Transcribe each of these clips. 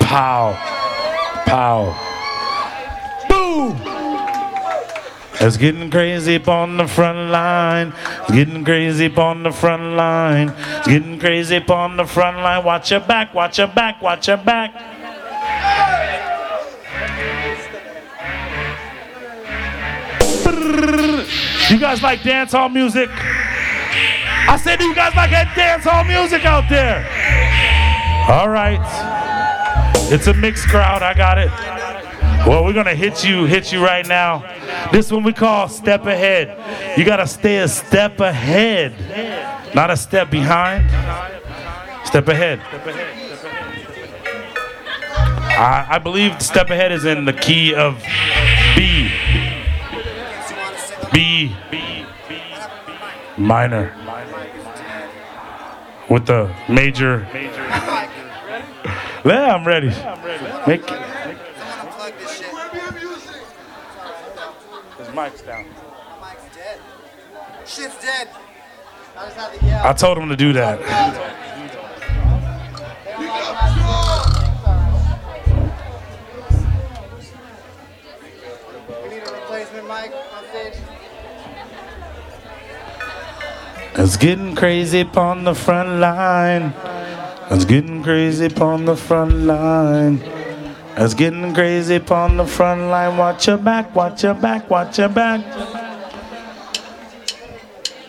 Pow. Pow. Boom. It's getting crazy upon the front line. It's getting crazy upon the front line. It's getting crazy upon the front line. Watch your back, watch your back, watch your back. You guys like dance hall music? I said, do you guys like that dance hall music out there? All right. It's a mixed crowd, I got it. Well, we're gonna hit you right now. This one we call step ahead. You gotta stay a step ahead, not a step behind. Step ahead. I believe step ahead is in the key of B. B minor with the major. Yeah, I'm ready. Make his mic's down. Mic's dead. Shit's dead. I told him to do that. We need a replacement mic on stage. It's getting crazy upon the front line. It's getting crazy upon the front line. It's getting crazy upon the front line. Watch your back, watch your back, watch your back.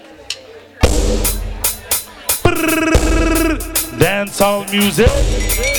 Dance hall music.